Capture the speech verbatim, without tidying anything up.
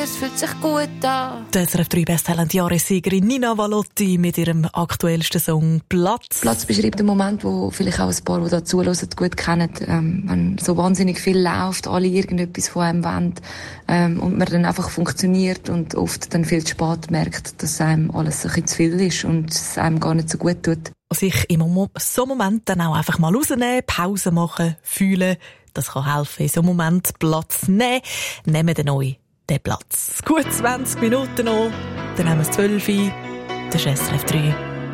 es fühlt sich gut an. Die S R F drei Besttalent-Jahressiegerin Nina Valotti mit ihrem aktuellsten Song «Platz». Platz beschreibt den Moment, wo vielleicht auch ein paar, die da zuhören, gut kennen. Ähm, wenn so wahnsinnig viel läuft, alle irgendetwas von einem wollen ähm, und man dann einfach funktioniert und oft dann viel zu spät merkt, dass einem alles ein bisschen zu viel ist und es einem gar nicht so gut tut. Sich im Mo- so Moment dann auch einfach mal rausnehmen, Pause machen, fühlen. Das kann helfen, in so einem Moment Platz nehmen. Nehmen wir neu den Platz. Gut zwanzig Minuten noch, dann haben wir es zwölf Uhr. Das ist S R F drei.